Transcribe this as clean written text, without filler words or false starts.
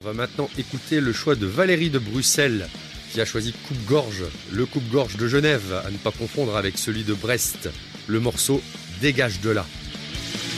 va maintenant écouter le choix de Valérie de Bruxelles, qui a choisi Coupe-Gorge, le Coupe-Gorge de Genève, à ne pas confondre avec celui de Brest. Le morceau Dégage de là.